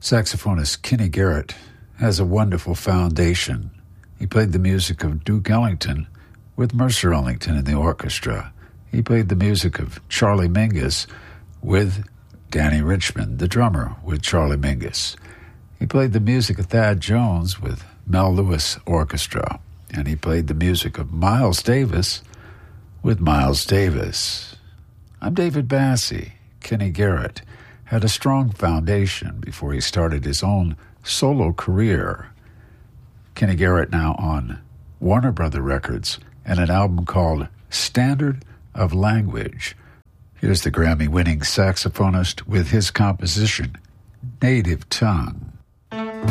Saxophonist Kenny Garrett has a wonderful foundation. He played the music of Duke Ellington with Mercer Ellington in the orchestra. He played the music of Charlie Mingus with Danny Richmond, the drummer, with Charlie Mingus. He played the music of Thad Jones with Mel Lewis Orchestra. And he played the music of Miles Davis with Miles Davis. I'm David Bassey. Kenny Garrett had a strong foundation before he started his own solo career. Kenny Garrett now on Warner Brother Records and an album called Standard of Language. Here's the Grammy-winning saxophonist with his composition, Native Tongue.